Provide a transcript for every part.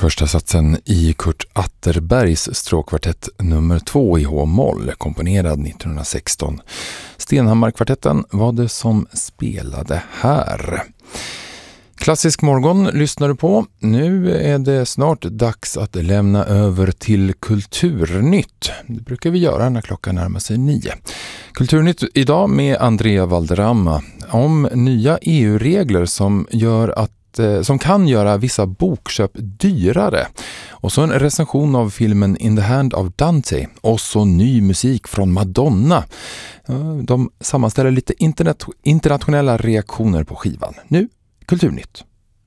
första satsen i Kurt Atterbergs stråkkvartett nummer 2 i H-moll, komponerad 1916. Stenhammarkvartetten var det som spelade här. Klassisk morgon lyssnar du på. Nu är det snart dags att lämna över till Kulturnytt. Det brukar vi göra när klockan närmar sig 9. Kulturnytt idag med Andrea Valderrama om nya EU-regler som kan göra vissa bokköp dyrare. Och så en recension av filmen In the Hand of Dante. Och så ny musik från Madonna. De sammanställer lite internationella reaktioner på skivan. Nu Kulturnytt.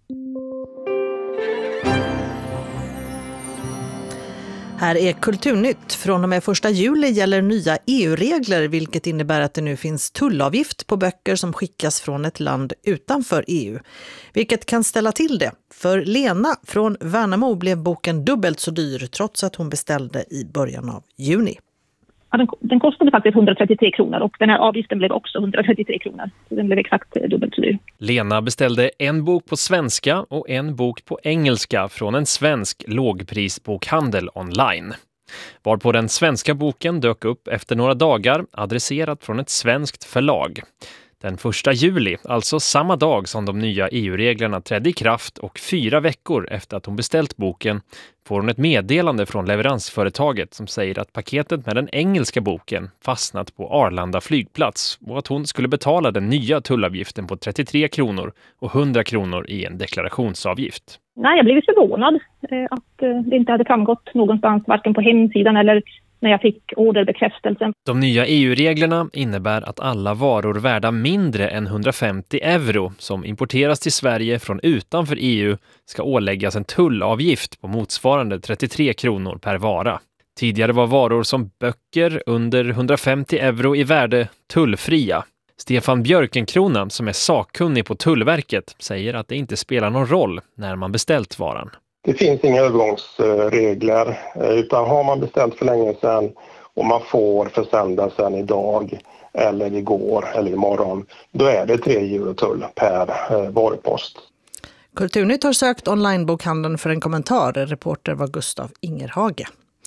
Här är Kulturnytt. Från och med 1 juli gäller nya EU-regler, vilket innebär att det nu finns tullavgift på böcker som skickas från ett land utanför EU. Vilket kan ställa till det. För Lena från Värnamo blev boken dubbelt så dyr trots att hon beställde i början av juni. Ja, den kostade faktiskt 133 kronor och den här avgiften blev också 133 kronor. Så den blev exakt dubbelt så dyr. Lena beställde en bok på svenska och en bok på engelska från en svensk lågprisbokhandel online. Varpå den svenska boken dök upp efter några dagar, adresserat från ett svenskt förlag. Den 1 juli, alltså samma dag som de nya EU-reglerna trädde i kraft och 4 veckor efter att hon beställt boken, får hon ett meddelande från leveransföretaget som säger att paketet med den engelska boken fastnat på Arlanda flygplats och att hon skulle betala den nya tullavgiften på 33 kronor och 100 kronor i en deklarationsavgift. Nej, jag blev förvånad att det inte hade framgått någonstans, varken på hemsidan eller när jag fick orderbekräftelsen. De nya EU-reglerna innebär att alla varor värda mindre än 150 euro som importeras till Sverige från utanför EU ska åläggas en tullavgift på motsvarande 33 kronor per vara. Tidigare var varor som böcker under 150 euro i värde tullfria. Stefan Björkenkrona, som är sakkunnig på Tullverket, säger att det inte spelar någon roll när man beställt varan. Det finns inga övergångsregler, utan har man beställt för länge sedan och man får försända sen idag eller igår eller imorgon, då är det 3 euro tull per varupost. Kulturnytt har sökt onlinebokhandeln för en kommentar. Reporter var Gustav Ingerhage.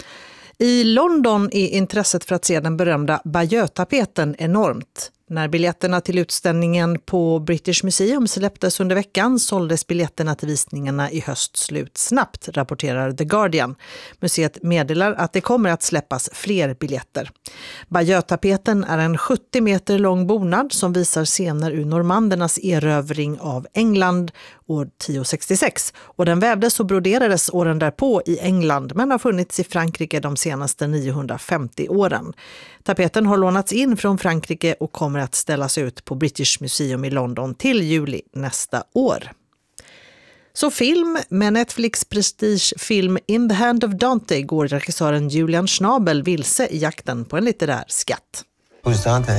I London är intresset för att se den berömda Bayeux-tapeten enormt. När biljetterna till utställningen på British Museum släpptes under veckan såldes biljetterna till visningarna i höst slut snabbt, rapporterar The Guardian. Museet meddelar att det kommer att släppas fler biljetter. Bayeux-tapeten är en 70 meter lång bonad som visar scener ur normandernas erövring av England år 1066. Och den vävdes och broderades åren därpå i England men har funnits i Frankrike de senaste 950 åren. Tapeten har lånats in från Frankrike och kommer att ställas ut på British Museum i London till juli nästa år. Så film med Netflix prestigefilm In the Hand of Dante går regissören Julian Schnabel vilse i jakten på en litterär skatt. Who's Dante?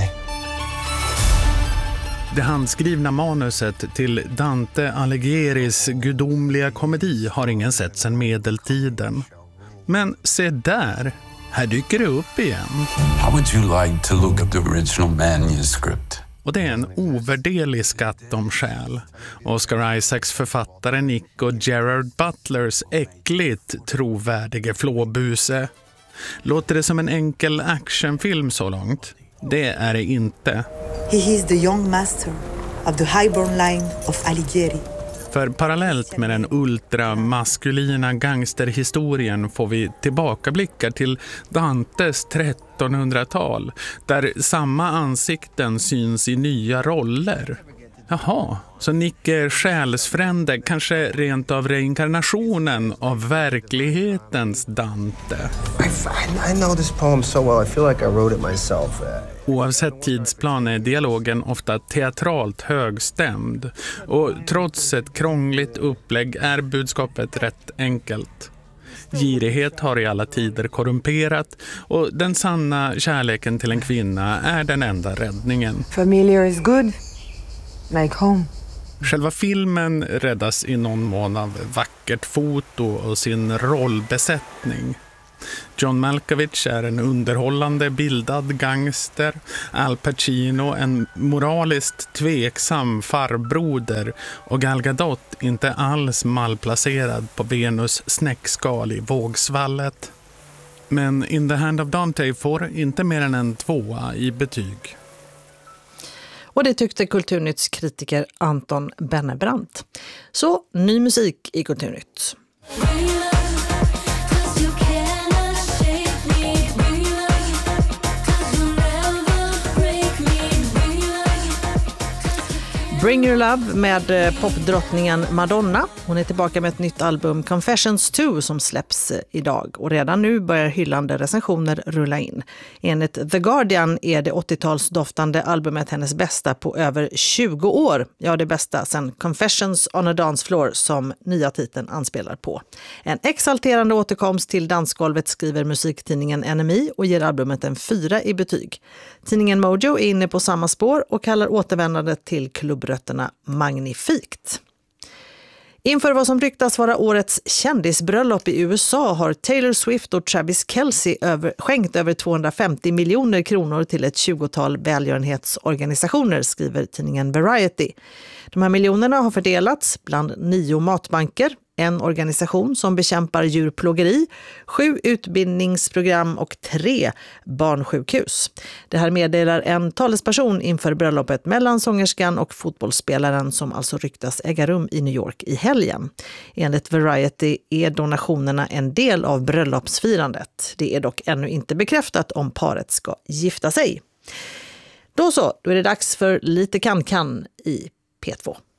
Det handskrivna manuset till Dante Alighieri's gudomliga komedi har ingen sett sedan medeltiden. Men se där, här dyker det upp igen. How would you like to look at the original manuscript? Och det är en ovärderlig skatt om själ. Oscar Isaacs författare Nick och Gerard Butlers äckligt trovärdige flåbuse. Låter det som en enkel actionfilm så långt? Det är det inte. He is the young master of the highborn line of Alighieri. För parallellt med den ultramaskulina gangsterhistorien får vi tillbakablickar till Dantes 1300-tal, där samma ansikten syns i nya roller. Jaha, så Nick är själsfrände, kanske rent av reinkarnationen av verklighetens Dante. I know this poem so well, I feel like I wrote it myself. Oavsett tidsplan är dialogen ofta teatralt högstämd och trots ett krångligt upplägg är budskapet rätt enkelt. Girighet har i alla tider korrumperat och den sanna kärleken till en kvinna är den enda räddningen. Familiar is good, like home. Själva filmen räddas i någon mån av vackert foto och sin rollbesättning. John Malkovich är en underhållande bildad gangster, Al Pacino en moraliskt tveksam farbroder och Gal Gadot inte alls malplacerad på Venus snäckskal i vågsvallet. Men In the Hand of Dante får inte mer än en 2 i betyg. Och det tyckte Kulturnytts kritiker Anton Bennebrant. Så ny musik i Kulturnytt. Bring Your Love med popdrottningen Madonna. Hon är tillbaka med ett nytt album, Confessions 2, som släpps idag. Och redan nu börjar hyllande recensioner rulla in. Enligt The Guardian är det 80-talsdoftande albumet hennes bästa på över 20 år. Ja, det bästa sedan Confessions on a Dance Floor, som nya titeln anspelar på. En exalterande återkomst till dansgolvet, skriver musiktidningen NME och ger albumet en 4 i betyg. Tidningen Mojo är inne på samma spår och kallar återvändandet till klubbrötterna magnifikt. Inför vad som ryktas vara årets kändisbröllop i USA har Taylor Swift och Travis Kelce skänkt över 250 miljoner kronor till ett 20-tal välgörenhetsorganisationer, skriver tidningen Variety. De här miljonerna har fördelats bland 9 matbanker, en organisation som bekämpar djurplågeri, 7 utbildningsprogram och 3 barnsjukhus. Det här meddelar en talesperson inför bröllopet mellan sångerskan och fotbollsspelaren, som alltså ryktas äga rum i New York i helgen. Enligt Variety är donationerna en del av bröllopsfirandet. Det är dock ännu inte bekräftat om paret ska gifta sig. Då är det dags för lite kan i P2.